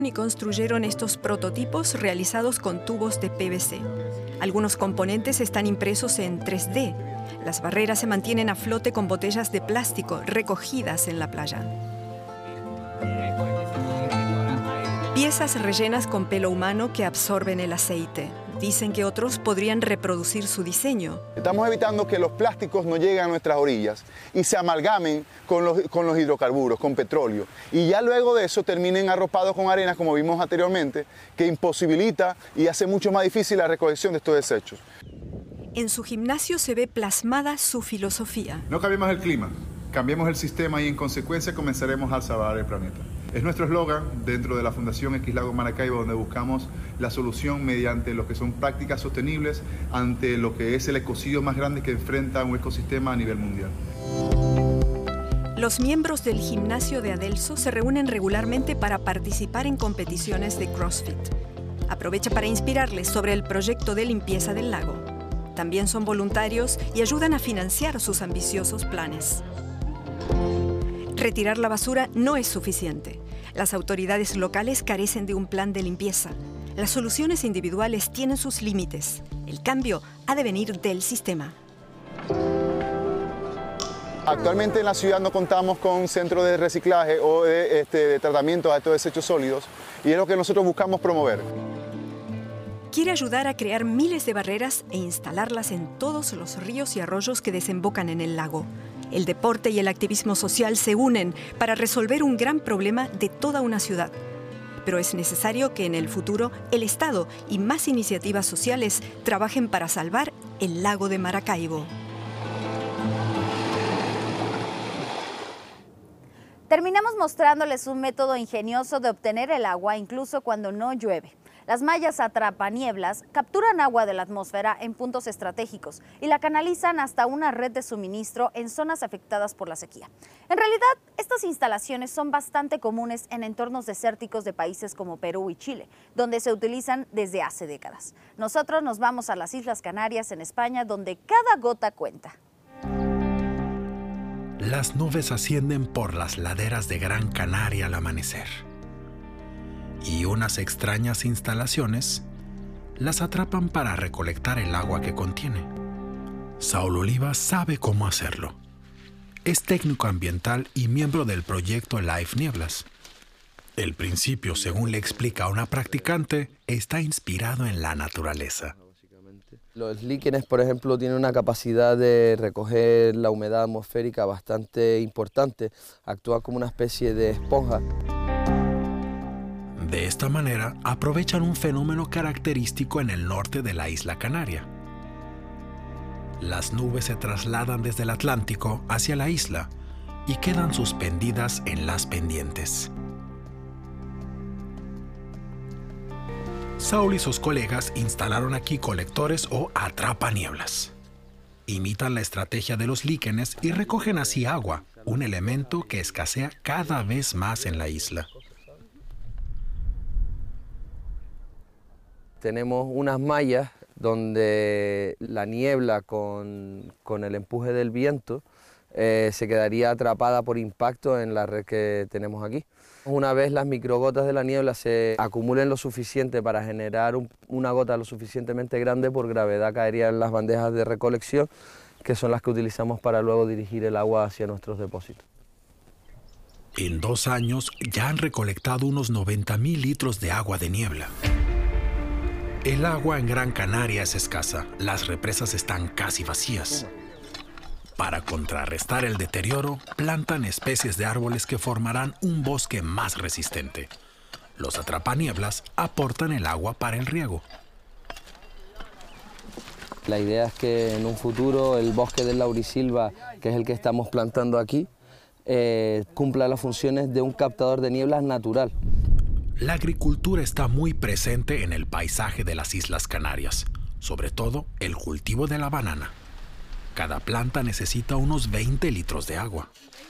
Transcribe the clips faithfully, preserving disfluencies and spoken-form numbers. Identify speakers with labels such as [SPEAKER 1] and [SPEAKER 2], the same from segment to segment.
[SPEAKER 1] Y construyeron estos prototipos realizados con tubos de P V C. Algunos componentes están impresos en tres D. Las barreras se mantienen a flote con botellas de plástico recogidas en la playa. Piezas rellenas con pelo humano que absorben el aceite. Dicen que otros podrían reproducir su diseño.
[SPEAKER 2] Estamos evitando que los plásticos no lleguen a nuestras orillas y se amalgamen con los, con los hidrocarburos, con petróleo. Y ya luego de eso terminen arropados con arena, como vimos anteriormente, que imposibilita y hace mucho más difícil la recolección de estos desechos.
[SPEAKER 1] En su gimnasio se ve plasmada su filosofía.
[SPEAKER 3] No cambiemos el clima, cambiemos el sistema y en consecuencia comenzaremos a salvar el planeta. Es nuestro eslogan dentro de la Fundación X Lago Maracaibo, donde buscamos la solución mediante lo que son prácticas sostenibles ante lo que es el ecocidio más grande que enfrenta un ecosistema a nivel mundial.
[SPEAKER 1] Los miembros del gimnasio de Adelso se reúnen regularmente para participar en competiciones de CrossFit. Aprovecha para inspirarles sobre el proyecto de limpieza del lago. También son voluntarios y ayudan a financiar sus ambiciosos planes. Retirar la basura no es suficiente. Las autoridades locales carecen de un plan de limpieza. Las soluciones individuales tienen sus límites. El cambio ha de venir del sistema.
[SPEAKER 2] Actualmente en la ciudad no contamos con centros de reciclaje o de, este, de tratamiento de estos desechos sólidos y es lo que nosotros buscamos promover.
[SPEAKER 1] Quiere ayudar a crear miles de barreras e instalarlas en todos los ríos y arroyos que desembocan en el lago. El deporte y el activismo social se unen para resolver un gran problema de toda una ciudad. Pero es necesario que en el futuro el Estado y más iniciativas sociales trabajen para salvar el lago de Maracaibo.
[SPEAKER 4] Terminamos mostrándoles un método ingenioso de obtener el agua incluso cuando no llueve. Las mallas atrapanieblas capturan agua de la atmósfera en puntos estratégicos y la canalizan hasta una red de suministro en zonas afectadas por la sequía. En realidad, estas instalaciones son bastante comunes en entornos desérticos de países como Perú y Chile, donde se utilizan desde hace décadas. Nosotros nos vamos a las Islas Canarias, en España, donde cada gota cuenta.
[SPEAKER 5] Las nubes ascienden por las laderas de Gran Canaria al amanecer. Y unas extrañas instalaciones las atrapan para recolectar el agua que contiene. Saúl Oliva sabe cómo hacerlo. Es técnico ambiental y miembro del proyecto Life Nieblas. El principio, según le explica a una practicante, está inspirado en la naturaleza.
[SPEAKER 6] Los líquenes, por ejemplo, tienen una capacidad de recoger la humedad atmosférica bastante importante. Actúan como una especie de esponja.
[SPEAKER 5] De esta manera, aprovechan un fenómeno característico en el norte de la isla Canaria. Las nubes se trasladan desde el Atlántico hacia la isla y quedan suspendidas en las pendientes. Saúl y sus colegas instalaron aquí colectores o atrapanieblas. Imitan la estrategia de los líquenes y recogen así agua, un elemento que escasea cada vez más en la isla.
[SPEAKER 6] Tenemos unas mallas donde la niebla con, con el empuje del viento eh, se quedaría atrapada por impacto en la red que tenemos aquí. Una vez las microgotas de la niebla se acumulen lo suficiente para generar un, una gota lo suficientemente grande, por gravedad caería en las bandejas de recolección, que son las que utilizamos para luego dirigir el agua hacia nuestros depósitos.
[SPEAKER 5] En dos años ya han recolectado unos noventa mil litros de agua de niebla. El agua en Gran Canaria es escasa, las represas están casi vacías. Para contrarrestar el deterioro, plantan especies de árboles que formarán un bosque más resistente. Los atrapanieblas aportan el agua para el riego.
[SPEAKER 6] La idea es que en un futuro el bosque del laurisilva, que es el que estamos plantando aquí, eh, cumpla las funciones de un captador de nieblas natural.
[SPEAKER 5] La agricultura está muy presente en el paisaje de las Islas Canarias, sobre todo el cultivo de la banana. Cada planta necesita unos veinte litros de agua.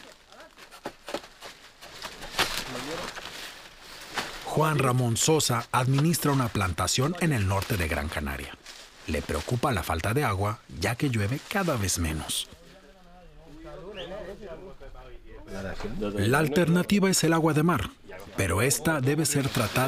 [SPEAKER 5] Juan Ramón Sosa administra una plantación en el norte de Gran Canaria. Le preocupa la falta de agua, ya que llueve cada vez menos. La alternativa es el agua de mar, pero esta debe ser tratada